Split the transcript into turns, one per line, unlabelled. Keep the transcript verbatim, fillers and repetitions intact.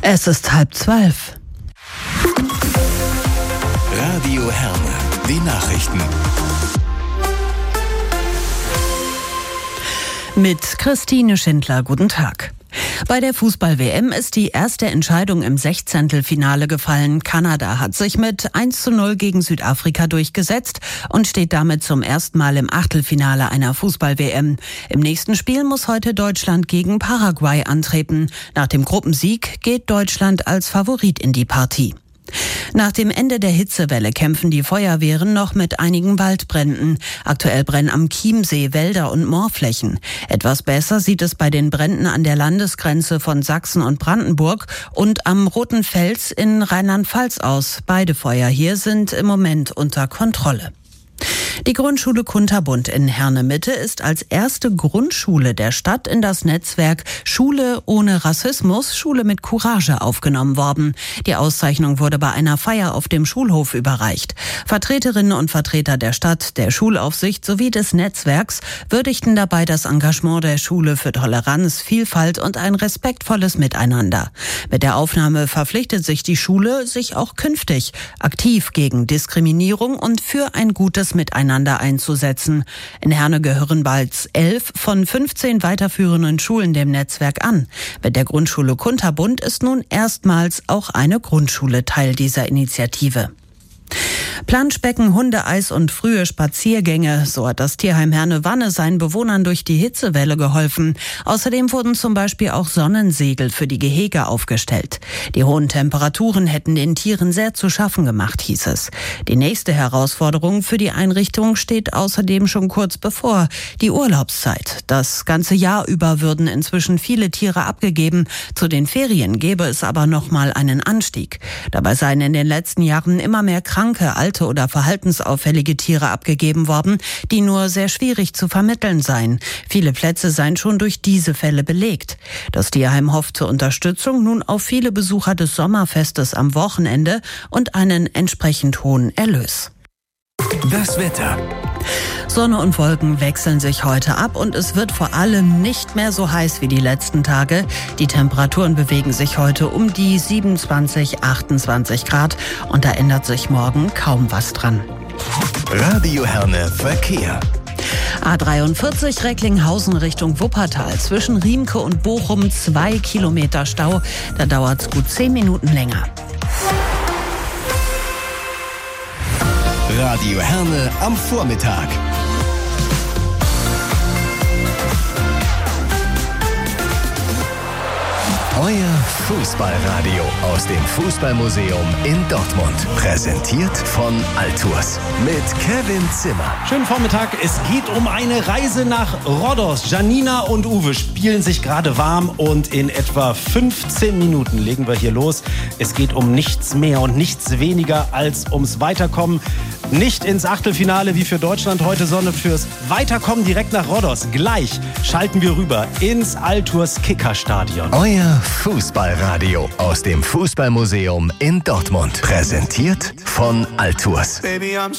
Es ist halb zwölf.
Radio Herne, die Nachrichten.
Mit Christine Schindler, guten Tag. Bei der Fußball-W M ist die erste Entscheidung im Sechzehntelfinale gefallen. Kanada hat sich mit eins zu null gegen Südafrika durchgesetzt und steht damit zum ersten Mal im Achtelfinale einer Fußball-W M. Im nächsten Spiel muss heute Deutschland gegen Paraguay antreten. Nach dem Gruppensieg geht Deutschland als Favorit in die Partie. Nach dem Ende der Hitzewelle kämpfen die Feuerwehren noch mit einigen Waldbränden. Aktuell brennen am Chiemsee Wälder und Moorflächen. Etwas besser sieht es bei den Bränden an der Landesgrenze von Sachsen und Brandenburg und am Roten Fels in Rheinland-Pfalz aus. Beide Feuer hier sind im Moment unter Kontrolle. Die Grundschule Kunterbund in Herne-Mitte ist als erste Grundschule der Stadt in das Netzwerk Schule ohne Rassismus, Schule mit Courage aufgenommen worden. Die Auszeichnung wurde bei einer Feier auf dem Schulhof überreicht. Vertreterinnen und Vertreter der Stadt, der Schulaufsicht sowie des Netzwerks würdigten dabei das Engagement der Schule für Toleranz, Vielfalt und ein respektvolles Miteinander. Mit der Aufnahme verpflichtet sich die Schule, sich auch künftig aktiv gegen Diskriminierung und für ein gutes Miteinander einzusetzen. In Herne gehören bald elf von fünfzehn weiterführenden Schulen dem Netzwerk an. Mit der Grundschule Kunterbund ist nun erstmals auch eine Grundschule Teil dieser Initiative. Planschbecken, Hundeeis und frühe Spaziergänge, so hat das Tierheim Herne-Wanne seinen Bewohnern durch die Hitzewelle geholfen. Außerdem wurden zum Beispiel auch Sonnensegel für die Gehege aufgestellt. Die hohen Temperaturen hätten den Tieren sehr zu schaffen gemacht, hieß es. Die nächste Herausforderung für die Einrichtung steht außerdem schon kurz bevor: die Urlaubszeit. Das ganze Jahr über würden inzwischen viele Tiere abgegeben. Zu den Ferien gäbe es aber noch mal einen Anstieg. Dabei seien in den letzten Jahren immer mehr kranke, alte oder verhaltensauffällige Tiere abgegeben worden, die nur sehr schwierig zu vermitteln seien. Viele Plätze seien schon durch diese Fälle belegt. Das Tierheim hofft zur Unterstützung nun auf viele Besucher des Sommerfestes am Wochenende und einen entsprechend hohen Erlös.
Das Wetter.
Sonne und Wolken wechseln sich heute ab und es wird vor allem nicht mehr so heiß wie die letzten Tage. Die Temperaturen bewegen sich heute um die siebenundzwanzig, achtundzwanzig Grad und da ändert sich morgen kaum was dran.
Radio Herne Verkehr.
A dreiundvierzig Recklinghausen Richtung Wuppertal. Zwischen Riemke und Bochum zwei Kilometer Stau. Da dauert es gut zehn Minuten länger.
Radio Herne am Vormittag. Euer Fußballradio aus dem Fußballmuseum in Dortmund. Präsentiert von Altours mit Kevin Zimmer.
Schönen Vormittag. Es geht um eine Reise nach Rhodos. Janina und Uwe spielen sich gerade warm und in etwa fünfzehn Minuten legen wir hier los. Es geht um nichts mehr und nichts weniger als ums Weiterkommen. Nicht ins Achtelfinale wie für Deutschland heute, sondern fürs Weiterkommen direkt nach Rhodos. Gleich schalten wir rüber ins Altours Kickerstadion.
Euer Fußballradio aus dem Fußballmuseum in Dortmund. Präsentiert von Altours.